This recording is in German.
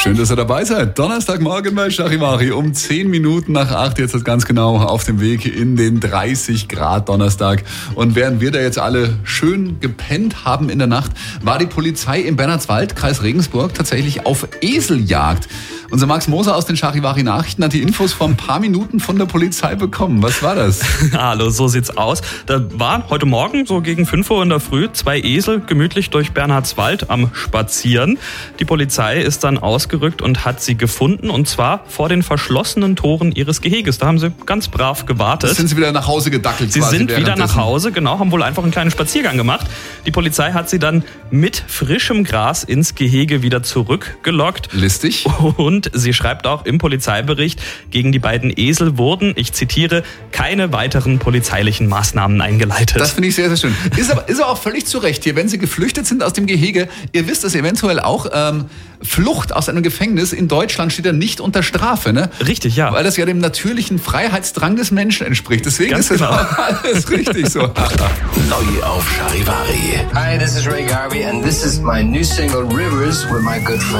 Schön, dass ihr dabei seid. Donnerstagmorgen bei Charivari um 10 Minuten nach 8. Jetzt ist ganz genau auf dem Weg in den 30 Grad Donnerstag. Und während wir da jetzt alle schön gepennt haben in der Nacht, war die Polizei im Bernhardswald, Kreis Regensburg, tatsächlich auf Eseljagd. Unser Max Moser aus den Charivari Nachrichten hat die Infos vor ein paar Minuten von der Polizei bekommen. Was war das? Hallo, so sieht's aus. Da waren heute Morgen so gegen 5 Uhr in der Früh 2 Esel gemütlich durch Bernhardswald am Spazieren. Die Polizei ist dann ausgerückt und hat sie gefunden, und zwar vor den verschlossenen Toren ihres Geheges. Da haben sie ganz brav gewartet. Sind sie wieder nach Hause gedackelt? Sie sind wieder nach Hause, genau, haben wohl einfach einen kleinen Spaziergang gemacht. Die Polizei hat sie dann mit frischem Gras ins Gehege wieder zurückgelockt. Listig. Und sie schreibt auch im Polizeibericht, gegen die beiden Esel wurden, ich zitiere, keine weiteren polizeilichen Maßnahmen eingeleitet. Das finde ich sehr, sehr schön. Ist aber auch völlig zu Recht hier, wenn sie geflüchtet sind aus dem Gehege. Ihr wisst es eventuell auch, Flucht aus einem Gefängnis in Deutschland steht ja nicht unter Strafe, ne? Richtig, ja. Weil das ja dem natürlichen Freiheitsdrang des Menschen entspricht. Deswegen Ganz ist das genau. auch alles richtig so. Neu auf Charivari. Hi, this is Ray Garvey and this is my new single Rivers with my good friend